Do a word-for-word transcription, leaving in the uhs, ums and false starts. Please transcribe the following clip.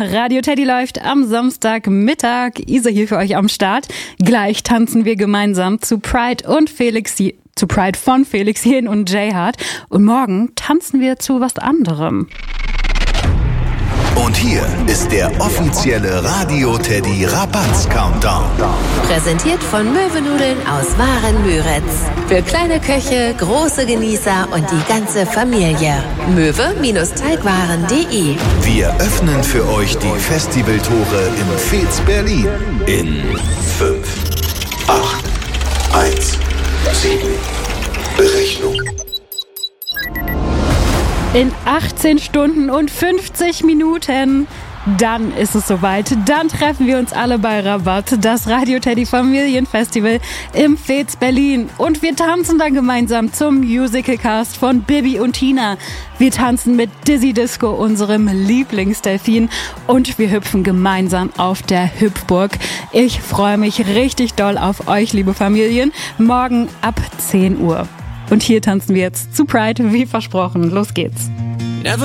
Radio Teddy läuft am Samstagmittag. Isa hier für euch am Start. Gleich tanzen wir gemeinsam zu Pride und Felix, zu Pride von Felix Jähn und Jay Hart. Und morgen tanzen wir zu was anderem. Und hier ist der offizielle Radio Teddy Rabatz Countdown. Präsentiert von Möwenudeln aus Waren-Müritz. Für kleine Köche, große Genießer und die ganze Familie. möwe-teigwaren punkt de. Wir öffnen für euch die Festivaltore im Fez Berlin. In fünf, acht, eins, sieben, Berechnung. In achtzehn Stunden und fünfzig Minuten, dann ist es soweit. Dann treffen wir uns alle bei Rabatt, das Radio Teddy Familienfestival im Fez Berlin. Und wir tanzen dann gemeinsam zum Musicalcast von Bibi und Tina. Wir tanzen mit Dizzy Disco, unserem Lieblingsdelfin. Und wir hüpfen gemeinsam auf der Hüpfburg. Ich freue mich richtig doll auf euch, liebe Familien. Morgen ab zehn Uhr. Und hier tanzen wir jetzt zu Pride, wie versprochen. Los geht's.